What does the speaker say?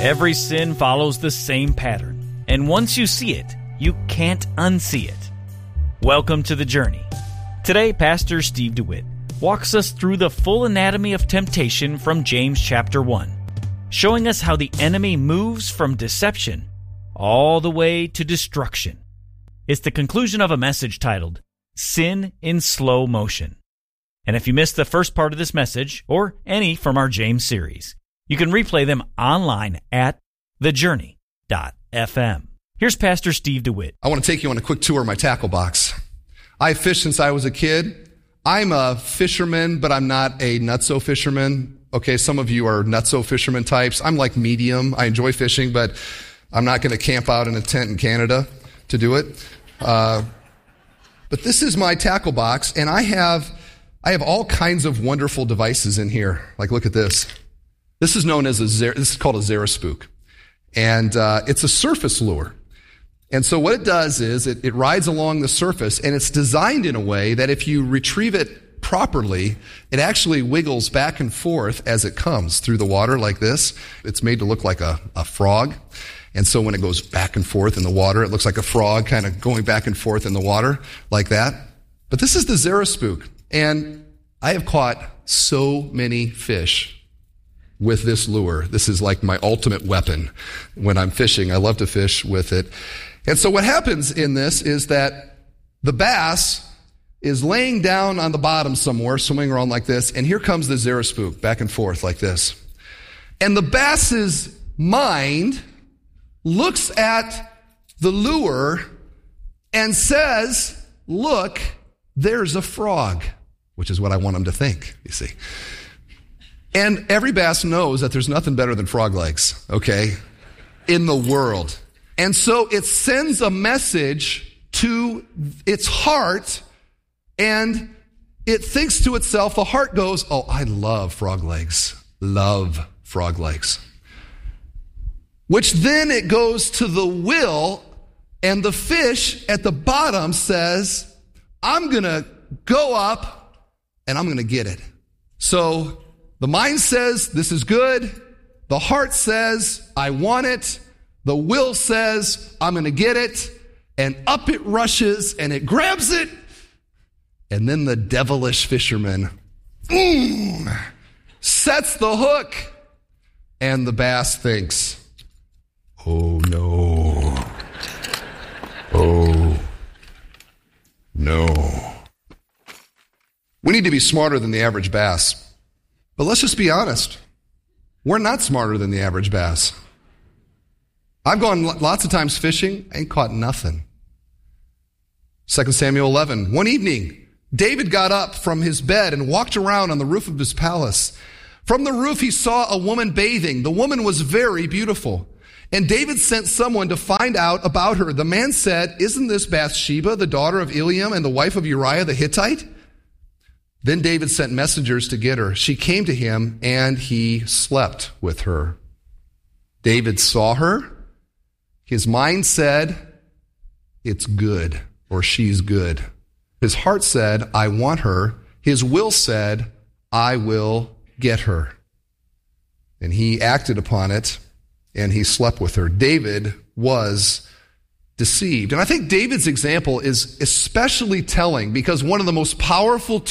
Every sin follows the same pattern, and once you see it, you can't unsee it. Welcome to The Journey. Today, Pastor Steve DeWitt walks us through the full anatomy of temptation from James chapter 1, showing us how the enemy moves from deception all the way to destruction. It's the conclusion of a message titled, Sin in Slow Motion. And if you missed the first part of this message, or any from our James series, you can replay them online at thejourney.fm. Here's Pastor Steve DeWitt. I want to take you on a quick tour of my tackle box. I've fished since I was a kid. I'm a fisherman, but I'm not a nutso fisherman. Okay, some of you are nutso fisherman types. I'm like medium. I enjoy fishing, but I'm not going to camp out in a tent in Canada to do it. But this is my tackle box, and I have all kinds of wonderful devices in here. Like, look at this. This is known as this is called a Xeraspook, and it's a surface lure. And so what it does is it rides along the surface, and it's designed in a way that if you retrieve it properly, it actually wiggles back and forth as it comes through the water like this. It's made to look like a frog. And so when it goes back and forth in the water, it looks like a frog kind of going back and forth in the water like that. But this is the Xeraspook, and I have caught so many fish with this lure. This is like my ultimate weapon when I'm fishing. I love to fish with it. And so what happens in this is that the bass is laying down on the bottom somewhere, swimming around like this, and here comes the Xeraspook back and forth like this. And the bass's mind looks at the lure and says, look, there's a frog, which is what I want them to think, you see. And every bass knows that there's nothing better than frog legs, okay, in the world. And so it sends a message to its heart, and it thinks to itself, the heart goes, oh, I love frog legs, love frog legs. Which then it goes to the will, and the fish at the bottom says, I'm going to go up, and I'm going to get it. So the mind says, this is good. The heart says, I want it. The will says, I'm going to get it. And up it rushes, and it grabs it. And then the devilish fisherman sets the hook. And the bass thinks, oh no. Oh no. We need to be smarter than the average bass. But let's just be honest. We're not smarter than the average bass. I've gone lots of times fishing, ain't caught nothing. 2 Samuel 11. One evening, David got up from his bed and walked around on the roof of his palace. From the roof, he saw a woman bathing. The woman was very beautiful. And David sent someone to find out about her. The man said, isn't this Bathsheba, the daughter of Eliam and the wife of Uriah the Hittite? Then David sent messengers to get her. She came to him, and he slept with her. David saw her. His mind said, it's good, or she's good. His heart said, I want her. His will said, I will get her. And he acted upon it, and he slept with her. David was deceived. And I think David's example is especially telling because one of the most powerful